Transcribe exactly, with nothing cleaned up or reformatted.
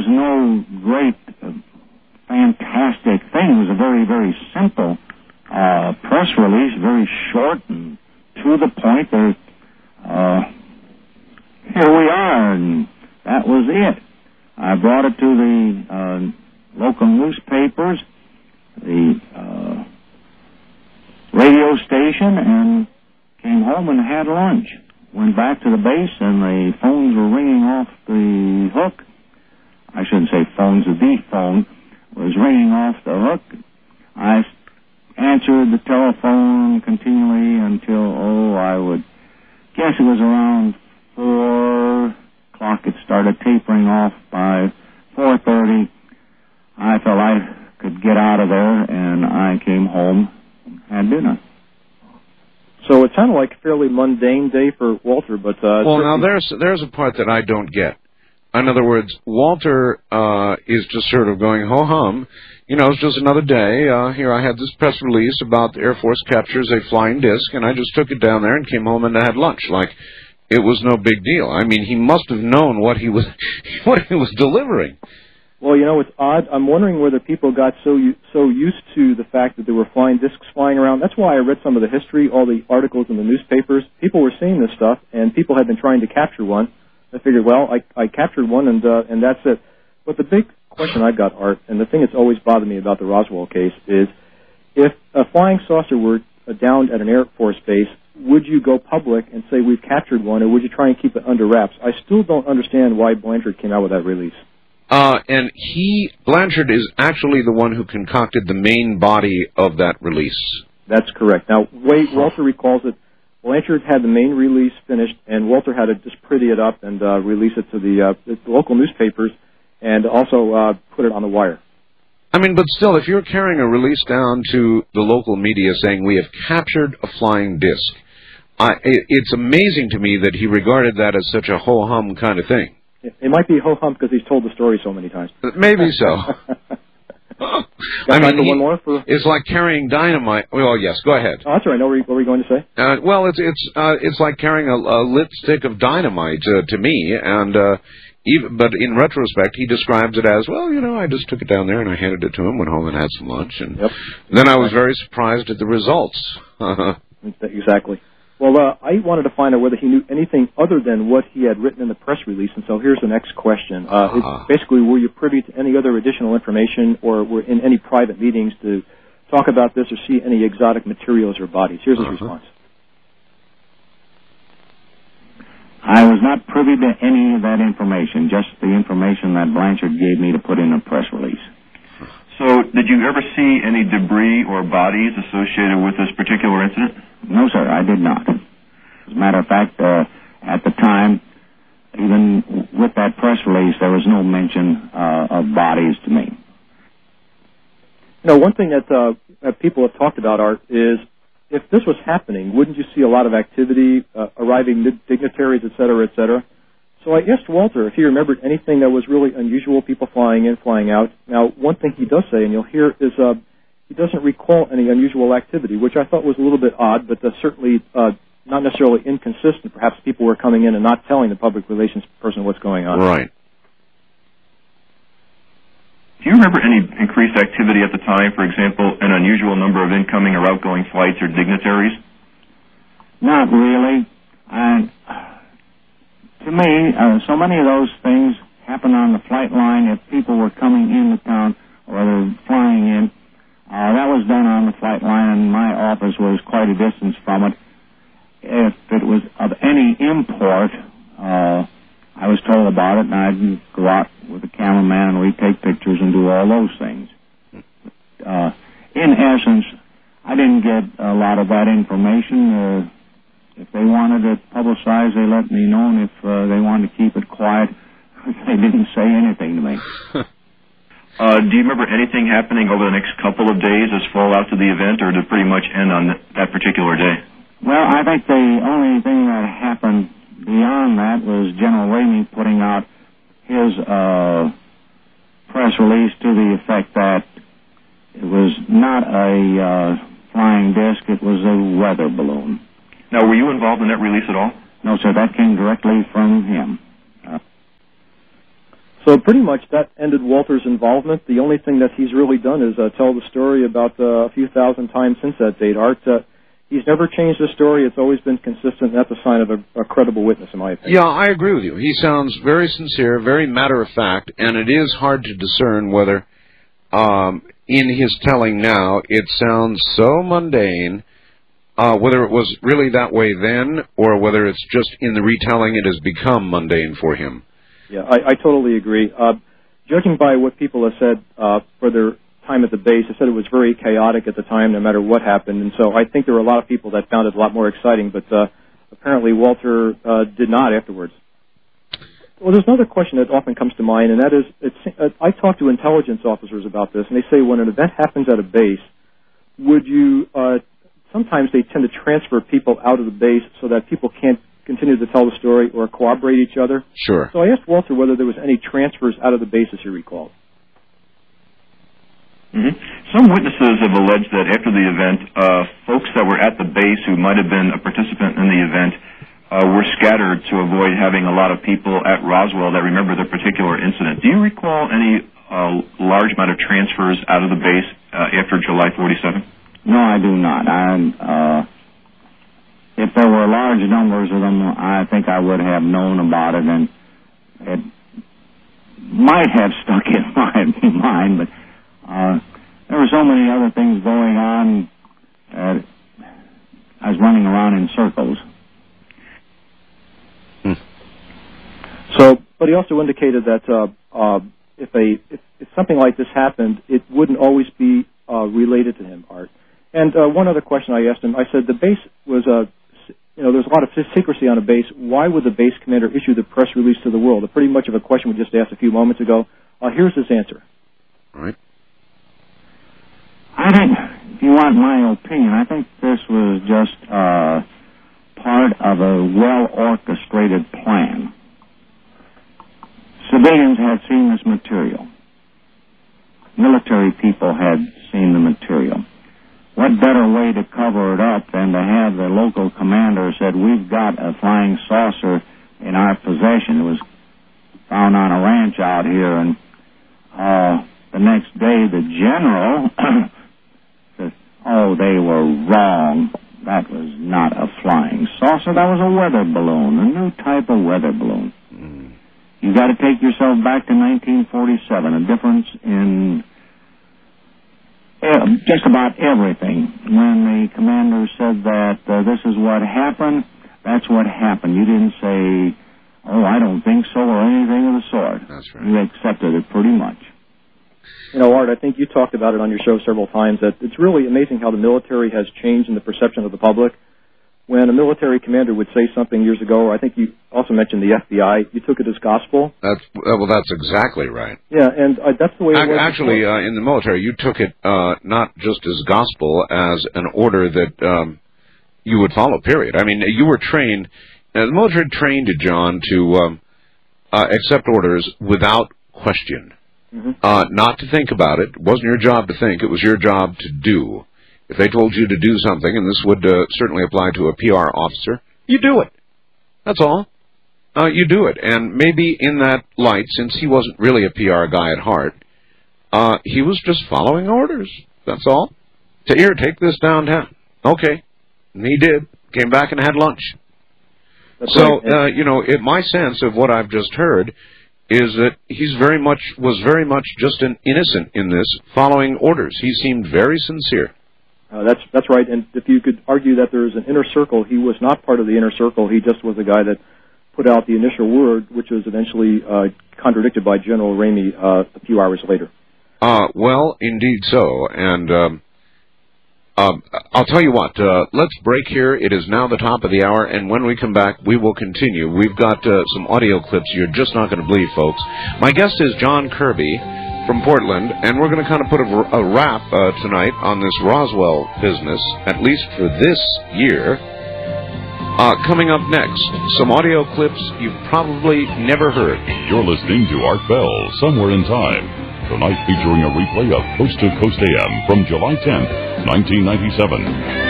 was no great, uh, fantastic thing. It was a very, very simple uh, press release, very short and to the point. There, uh, here we are, and that was it. I brought it to the uh, local newspapers, the uh, radio station, and came home and had lunch. Went back to the base, and the phones were ringing off the hook. I shouldn't say phones, the phone was ringing off the hook. I answered the telephone continually until, oh, I would guess it was around four o'clock. It started tapering off. By four thirty, I felt I could get out of there, and I came home and had dinner. So it sounded like a fairly mundane day for Walter, but... Uh, well, now, there's there's a part that I don't get. In other words, Walter uh, is just sort of going, ho-hum, you know, it's just another day. Uh, here I had this press release about the Air Force captures a flying disc, and I just took it down there and came home and had lunch. Like, it was no big deal. I mean, he must have known what he was what he was delivering. Well, you know, it's odd. I'm wondering whether people got so so used to the fact that there were flying discs flying around. That's why I read some of the history, all the articles in the newspapers. People were seeing this stuff, and people had been trying to capture one. I figured, well, I, I captured one, and uh, and that's it. But the big question I've got, Art, and the thing that's always bothered me about the Roswell case is, if a flying saucer were downed at an Air Force base, would you go public and say we've captured one, or would you try and keep it under wraps? I still don't understand why Blanchard came out with that release. Uh, and he, Blanchard, is actually the one who concocted the main body of that release. That's correct. Now, Wade, Walter recalls it. Blanchard had the main release finished, and Walter had to just pretty it up and uh, release it to the, uh, the local newspapers and also uh, put it on the wire. I mean, but still, if you're carrying a release down to the local media saying, we have captured a flying disc, I, it, it's amazing to me that he regarded that as such a ho-hum kind of thing. It might be ho-hum because he's told the story so many times. Maybe so. I mean, he, one more for... it's like carrying dynamite. Well, yes, go ahead. Oh, that's all right. No, what were you going to say? Uh, well, it's it's uh, it's like carrying a, a lit stick of dynamite uh, to me, and uh, even, but in retrospect, he describes it as, well, you know, I just took it down there and I handed it to him, went home and had some lunch, and yep. then I was very surprised at the results. Exactly. Well, uh, I wanted to find out whether he knew anything other than what he had written in the press release, and so here's the next question. Uh, uh-huh. Basically, were you privy to any other additional information or were in any private meetings to talk about this or see any exotic materials or bodies? Here's his uh-huh. response. I was not privy to any of that information, just the information that Blanchard gave me to put in a press release. So, did you ever see any debris or bodies associated with this particular incident? No, sir, I did not. As a matter of fact, uh, at the time, even with that press release, there was no mention uh, of bodies to me. You know, one thing that, uh, that people have talked about, Art, is if this was happening, wouldn't you see a lot of activity, uh, arriving dignitaries, et cetera, et cetera? So I asked Walter if he remembered anything that was really unusual, people flying in, flying out. Now, one thing he does say, and you'll hear, is uh, he doesn't recall any unusual activity, which I thought was a little bit odd, but uh, certainly uh, not necessarily inconsistent. Perhaps people were coming in and not telling the public relations person what's going on. Right. Do you remember any increased activity at the time, for example, an unusual number of incoming or outgoing flights or dignitaries? Not really. I... To me, uh, so many of those things happen on the flight line. If people were coming into town or they're flying in, uh, that was done on the flight line, and my office was quite a distance from it. If it was of any import, uh, I was told about it, and I'd go out with the cameraman, and we'd take pictures and do all those things. Uh, in essence, I didn't get a lot of that information. Uh, If they wanted it publicized, they let me know, and if uh, they wanted to keep it quiet, they didn't say anything to me. uh, do you remember anything happening over the next couple of days as fallout to the event, or did it pretty much end on th that particular day? Well, I think the only thing that happened beyond that was General Ramey putting out his uh, press release to the effect that it was not a uh, flying disc, it was a weather balloon. Now, were you involved in that release at all? No, sir. That came directly from him. Uh, So pretty much that ended Walter's involvement. The only thing that he's really done is uh, tell the story about uh, a few thousand times since that date. Art, uh, he's never changed the story. It's always been consistent. That's a sign of a, a credible witness, in my opinion. Yeah, I agree with you. He sounds very sincere, very matter-of-fact, and it is hard to discern whether, um, in his telling now, it sounds so mundane, uh, whether it was really that way then, or whether it's just in the retelling it has become mundane for him. Yeah, I, I totally agree. Uh, judging by what people have said uh, for their time at the base, they said it was very chaotic at the time, no matter what happened. And so I think there were a lot of people that found it a lot more exciting, but uh, apparently Walter uh, did not afterwards. Well, there's another question that often comes to mind, and that is, it's, uh, I talk to intelligence officers about this, and they say when an event happens at a base, would you, uh, sometimes they tend to transfer people out of the base so that people can't continue to tell the story or corroborate each other. Sure. So I asked Walter whether there was any transfers out of the base, as he recalled. Mm-hmm. Some witnesses have alleged that after the event, uh, folks that were at the base who might have been a participant in the event uh, were scattered to avoid having a lot of people at Roswell that remember the particular incident. Do you recall any uh, large amount of transfers out of the base uh, after July forty-seven? No, I do not. I, uh, if there were large numbers of them, I think I would have known about it, and it might have stuck in my mind, but uh, there were so many other things going on that I was running around in circles. Hmm. So, but he also indicated that uh, uh, if, a, if, if something like this happened, it wouldn't always be uh, related to him, Art. And uh, one other question I asked him, I said the base was a, you know, there's a lot of secrecy on a base. Why would the base commander issue the press release to the world? A pretty much of a question we just asked a few moments ago. Uh, here's his answer. All right. I think, if you want my opinion, I think this was just uh, part of a well-orchestrated plan. Civilians had seen this material. Military people had seen the material. What better way to cover it up than to have the local commander said, we've got a flying saucer in our possession. It was found on a ranch out here, and uh, the next day the general said, oh, they were wrong. That was not a flying saucer. That was a weather balloon, a new type of weather balloon. Mm. You got to take yourself back to nineteen forty-seven, a difference in just about everything. When the commander said that uh, this is what happened, that's what happened. You didn't say, oh, I don't think so, or anything of the sort. That's right. You accepted it pretty much. You know, Art, I think you talked about it on your show several times, that it's really amazing how the military has changed in the perception of the public. When a military commander would say something years ago, or I think you also mentioned the F B I, you took it as gospel. That's well, that's exactly right. Yeah, and uh, that's the way it was. Actually, uh, in the military, you took it uh, not just as gospel, as an order that um, you would follow, period. I mean, you were trained, uh, the military trained you, John, to um, uh, accept orders without question. Mm-hmm. Uh, not to think about it. It wasn't your job to think. It was your job to do. If they told you to do something, and this would uh, certainly apply to a P R officer, you do it. That's all. Uh, you do it. And maybe in that light, since he wasn't really a P R guy at heart, uh, he was just following orders. That's all. Here, take this downtown. Okay. And he did. Came back and had lunch. That's so, right. uh, you know, it, my sense of what I've just heard is that he's very much, was very much just an innocent in this, following orders. He seemed very sincere. Uh, that's that's right, and if you could argue that there is an inner circle, he was not part of the inner circle. He just was a guy that put out the initial word, which was eventually uh, contradicted by General Ramey uh, a few hours later. Uh, well, indeed so, and um, um, I'll tell you what, uh, let's break here. It is now the top of the hour, and when we come back, we will continue. We've got uh, some audio clips you're just not going to believe, folks. My guest is John Kirby from Portland, and we're going to kind of put a, a wrap uh, tonight on this Roswell business, at least for this year. Uh, coming up next, some audio clips you've probably never heard. You're listening to Art Bell, Somewhere in Time, tonight featuring a replay of Coast to Coast A M from July tenth, nineteen ninety-seven.